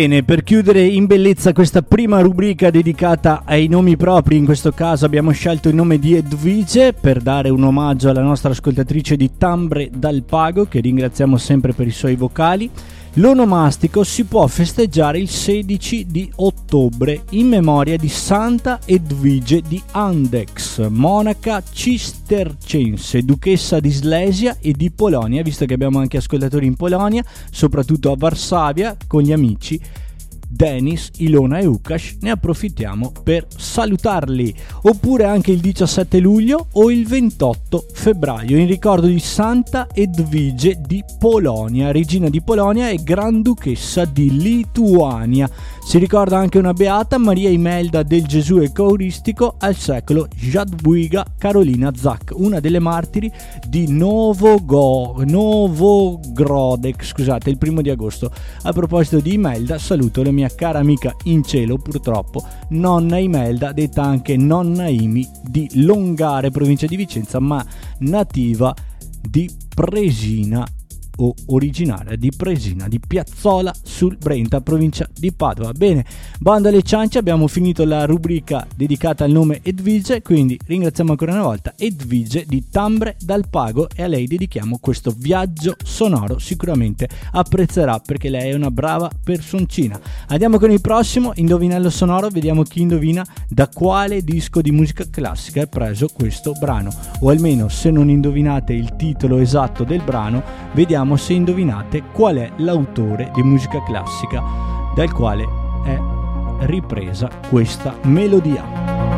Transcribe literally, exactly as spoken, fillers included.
Bene, per chiudere in bellezza questa prima rubrica dedicata ai nomi propri, in questo caso abbiamo scelto il nome di Edvige per dare un omaggio alla nostra ascoltatrice di Tambre dal Pago, che ringraziamo sempre per i suoi vocali. L'onomastico si può festeggiare il sedici di ottobre in memoria di Santa Edvige di Andex, monaca cistercense, duchessa di Slesia e di Polonia, visto che abbiamo anche ascoltatori in Polonia, soprattutto a Varsavia, con gli amici Denis, Ilona e Łukasz, ne approfittiamo per salutarli. Oppure anche il diciassette luglio o il ventotto febbraio in ricordo di Santa Edvige di Polonia, regina di Polonia e granduchessa di Lituania. Si ricorda anche una beata, Maria Imelda del Gesù Eucaristico, al secolo Jadwiga Carolina Zach, una delle martiri di Novogo- Novogrodek, scusate, il primo di agosto. A proposito di Imelda, saluto la mia cara amica in cielo, purtroppo, nonna Imelda, detta anche nonna Imi, di Longare, provincia di Vicenza, ma nativa di Presina, o originaria di Presina di Piazzola sul Brenta, provincia di Padova. Bene, bando alle ciance, abbiamo finito la rubrica dedicata al nome Edvige, quindi ringraziamo ancora una volta Edvige di Tambre dal Pago e a lei dedichiamo questo viaggio sonoro, sicuramente apprezzerà perché lei è una brava personcina. Andiamo con il prossimo indovinello sonoro, vediamo chi indovina da quale disco di musica classica è preso questo brano, o almeno se non indovinate il titolo esatto del brano, vediamo se indovinate qual è l'autore di musica classica dal quale è ripresa questa melodia.